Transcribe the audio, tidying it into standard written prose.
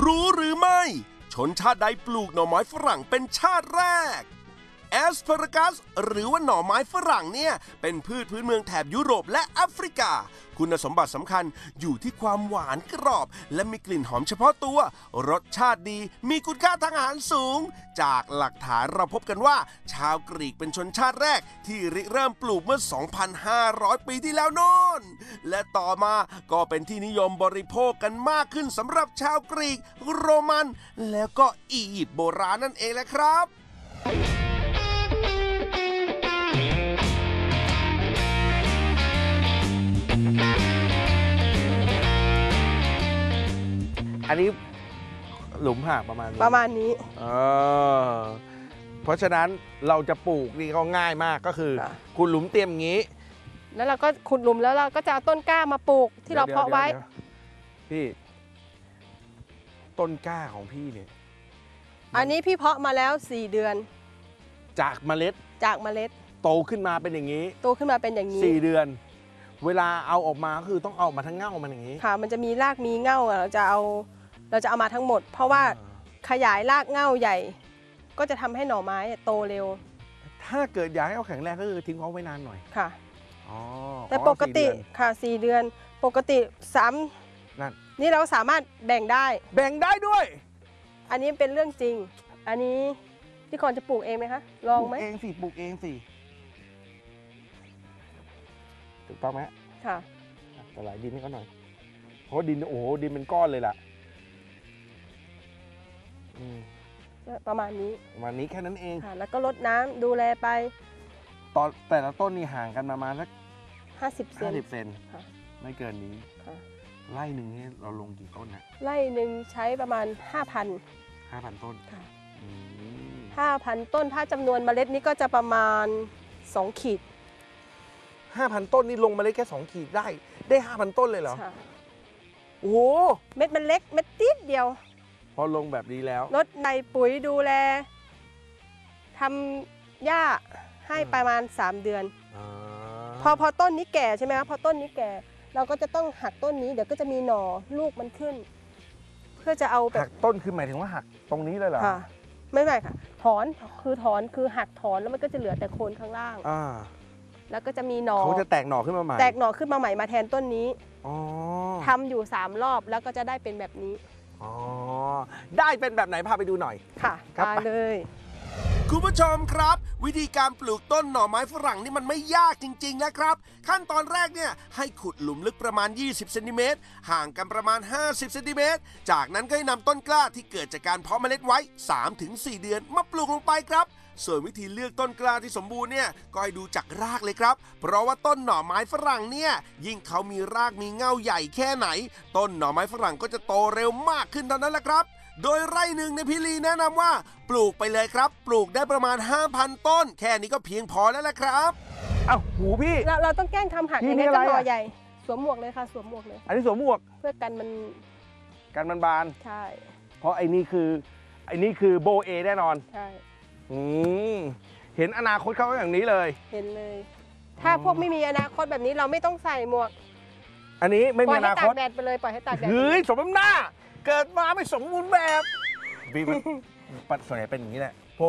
รู้หรือไม่ชนชาติใดปลูกหน่อไม้ฝรั่งเป็นชาติแรกแอสพารากัสหรือว่าหน่อไม้ฝรั่งเนี่ยเป็นพืชพื้นเมืองแถบยุโรปและแอฟริกาคุณสมบัติสำคัญอยู่ที่ความหวานกรอบและมีกลิ่นหอมเฉพาะตัวรสชาติดีมีคุณค่าทางอาหารสูงจากหลักฐานเราพบกันว่าชาวกรีกเป็นชนชาติแรกที่ริเริ่มปลูกเมื่อ 2,500 ปีที่แล้วโน่นและต่อมาก็เป็นที่นิยมบริโภคกันมากขึ้นสำหรับชาวกรีกโรมันแล้วก็อียิปต์โบราณนั่นเองแหละครับอันนี้หลุมหักประมาณนี้เพราะฉะนั้นเราจะปลูกนี่ก็ง่ายมากก็คือขุดหลุมเตรียมอย่างนี้แล้วเราก็ขุดหลุมแล้วเราก็จะเอาต้นกล้ามาปลูกที่เราเพาะไว้พี่ต้นกล้าของพี่เนี่ยอันนี้พี่เพาะมาแล้ว4 เดือนจากเมล็ดโตขึ้นมาเป็นอย่างนี้4 เดือนเวลาเอาออกมาคือต้องเอามาทั้งเง่ามันอย่างนี้ค่ะมันจะมีรากมีเง่าเราจะเอามาทั้งหมดเพราะว่าขยายรากเง่าใหญ่ก็จะทำให้หน่อไม้โตเร็วถ้าเกิดอยากให้เขาแข็งแรงก็คือทิ้งเขาไว้นานหน่อยค่ะแต่ปกติค่ะ4 เดือนปกติ3นั่นนี่เราสามารถแบ่งได้ด้วยอันนี้เป็นเรื่องจริงอันนี้พี่กรณ์จะปลูกเองไหมคะลองไหมปลูกเองสิถูกต้องไหมค่ะแต่หลายดินให้เขาหน่อยเพราะดินโอ้โหดินเป็นก้อนเลยล่ะประมาณนี้แค่นั้นเองค่ะแล้วก็รดน้ำดูแลไปตอนแต่ละต้นนี่ห่างกันประมาณสัก 50 เซนไม่เกินนี้ไร่หนึ่งนี่เราลงกี่ต้นนะไร่หนึ่งใช้ประมาณ 5,000 ต้นค่ะ5,000 ต้นถ้าจำนวนเมล็ดนี้ก็จะประมาณ2 ขีด 5,000 ต้นนี่ลงเมล็ดแค่2 ขีดได้ 5,000 ต้นเลยเหรอโอ้โหเม็ดมันเล็กเม็ดติดเดียวพอลงแบบนี้แล้วลดใส่ปุ๋ยดูแลทำหญ้าให้ประมาณ3 เดือนพอต้นนี้แก่ใช่ไหมครับพอต้นนี้แก่เราก็จะต้องหักต้นนี้เดี๋ยวก็จะมีหน่อลูกมันขึ้นเพื่อจะเอาแบบหักต้นคือหมายถึงว่าหักตรงนี้เลยเหรอค่ะไม่ค่ะถอนคือหักถอนแล้วมันก็จะเหลือแต่โคนข้างล่างแล้วก็จะมีหน่อเขาจะแตกหน่อขึ้นมาใหม่มาแทนต้นนี้ทำอยู่3 รอบแล้วก็จะได้เป็นแบบนี้ได้เป็นแบบไหนพาไปดูหน่อยค่ะมาเลยคุณผู้ชมครับวิธีการปลูกต้นหน่อไม้ฝรั่งนี่มันไม่ยากจริงๆนะครับขั้นตอนแรกเนี่ยให้ขุดหลุมลึกประมาณ20 เซนติเมตรห่างกันประมาณ50 เซนติเมตรจากนั้นก็ให้นำต้นกล้าที่เกิดจากการเพาะเมล็ดไว้ 3-4 เดือนมาปลูกลงไปครับส่วนวิธีเลือกต้นกล้าที่สมบูรณ์เนี่ยก็ให้ดูจากรากเลยครับเพราะว่าต้นหน่อไม้ฝรั่งเนี่ยยิ่งเขามีรากมีเง่าใหญ่แค่ไหนต้นหน่อไม้ฝรั่งก็จะโตเร็วมากขึ้นเท่านั้นแหละครับโดยไร่หนึ่งในพี่ลีแนะนำว่าปลูกไปเลยครับปลูกได้ประมาณ 5,000 ต้นแค่นี้ก็เพียงพอแล้วแหละครับอ้าวหูพี่เราต้องแกล้งทำหักอย่างนี้ก็หน่อใหญ่สวมหมวกเลยค่ะสวมหมวกเลยอันนี้สวมหมวกเพื่อกันมันบานใช่เพราะไอ้นี่คือโบเอแน่นอนใช่เห็นอนาคตเขาอย่างนี้เลยเห็นเลยถ้าพวกไม่มีอนาคตแบบนี้เราไม่ต้องใส่หมวกอันนี้ไม่มีอนาคตปล่อยให้ตากแดดไปเลยปล่อยให้ตากแดดสมน้ำหน้าเกิดมาไม่สมบูรณ์แบบพี่ส่วนใหญ่เป็นอย่างนี้แหละ